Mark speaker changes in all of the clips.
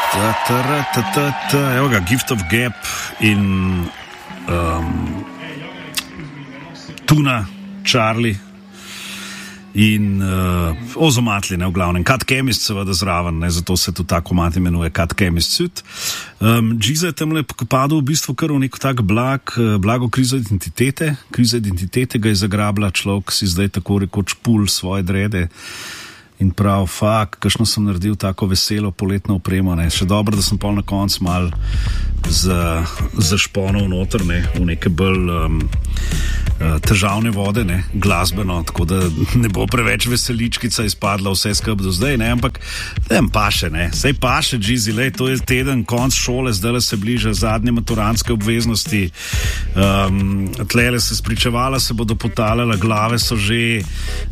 Speaker 1: Evo ga, Gift of Gap in Tuna, Charlie in Ozomatli, ne, v glavnem. Cat Chemist seveda zraven, ne, zato se tudi ta komad imenuje Cat Chemist Suit. Giza je tamle padel v bistvu kar v neko tak blago krizo identitete. Kriza identitete ga je zagrabila, človek si zdaj tako rekoč pul svoje drede. In prav, kakšno sem naredil tako veselo poletno opremo, ne. Še dobro, da sem pol na koncu mal zašponil noter, ne, v neke bolj težavne vode, ne, glasbeno, tako da ne bo preveč veseličkica izpadla vse skupaj do zdaj, ne, ampak paše, ne, sej paše, Gizi, lej, to je teden, konc šole, zdaj se bliža zadnje maturantske obveznosti, tlele se spričevala, se bodo potalala, glave so že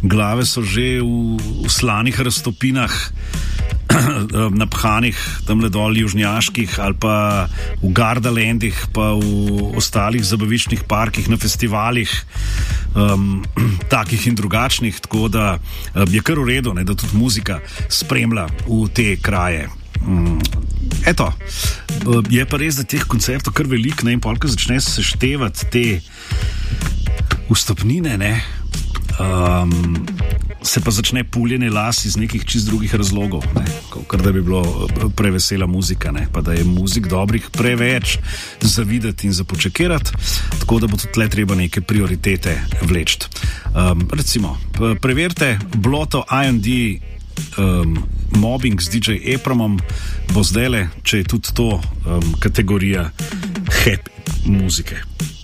Speaker 1: v slanih raztopinah, naphanih tamle dol južnjaških ali pa v Gardalandih pa v ostalih zabaviščnih parkih, na festivalih, takih in drugačnih, tako da je kar v redu, ne, da tudi muzika spremlja v te kraje. Eto, je pa res, da teh koncertov kar veliko, ne, in polka začne seštevati te vstopnine, ne, se pa začne puljenje las iz nekih čist drugih razlogov, ne, kar da bi bilo prevesela muzika, ne, pa da je muzik dobrih preveč za videti in za počekirati, tako da bo tudi tle treba neke prioritete vleči. Recimo, preverite bloto I&D Mobbing z DJ Epramom, bo zdajle, če je tudi to kategorija happy muzike.